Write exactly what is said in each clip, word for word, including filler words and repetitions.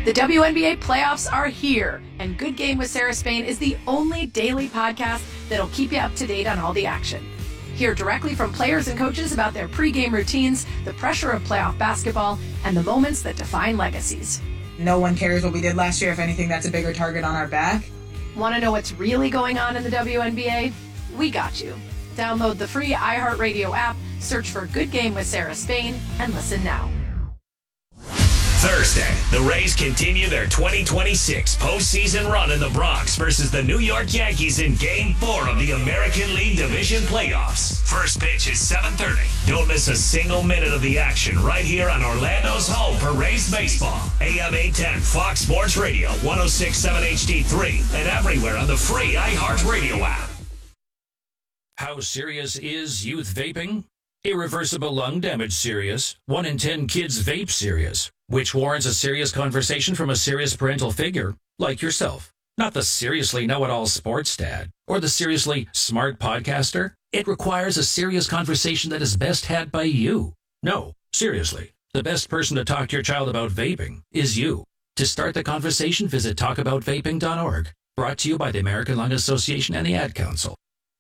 The W N B A playoffs are here, and Good Game with Sarah Spain is the only daily podcast that'll keep you up to date on all the action. Hear directly from players and coaches about their pregame routines, the pressure of playoff basketball, and the moments that define legacies. No one cares what we did last year. If anything, that's a bigger target on our back. Want to know what's really going on in the W N B A? We got you. Download the free iHeartRadio app, search for Good Game with Sarah Spain, and listen now. Thursday, the Rays continue their twenty twenty-six postseason run in the Bronx versus the New York Yankees in Game four of the American League Division Playoffs. First pitch is seven thirty. Don't miss a single minute of the action right here on Orlando's home for Rays baseball. A M eight ten Fox Sports Radio, one oh six point seven H D three, and everywhere on the free iHeartRadio app. How serious is youth vaping? Irreversible lung damage serious. One in ten kids vape serious, which warrants a serious conversation from a serious parental figure like yourself. Not the seriously know-it-all sports dad or the seriously smart podcaster. It requires a serious conversation that is best had by you. No, seriously, the best person to talk to your child about vaping is you. To start the conversation, visit talk about vaping dot org. Brought to you by the American Lung Association and the Ad Council.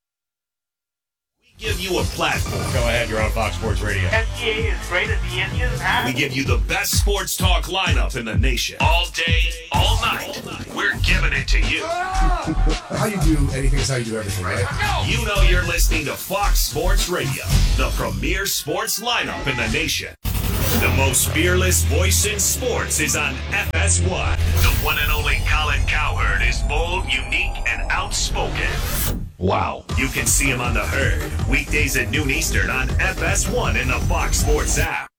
Give you a platform. Go ahead, you're on Fox Sports Radio. N B A is great at the Indians. Huh? We give you the best sports talk lineup in the nation. All day, all night. We're giving it to you. How you do anything is how you do everything, right? You know you're listening to Fox Sports Radio, the premier sports lineup in the nation. The most fearless voice in sports is on F S one. The one and only Colin Cowherd is bold, unique, and outspoken. Wow. You can see him on The Herd, weekdays at noon Eastern on F S one in the Fox Sports app.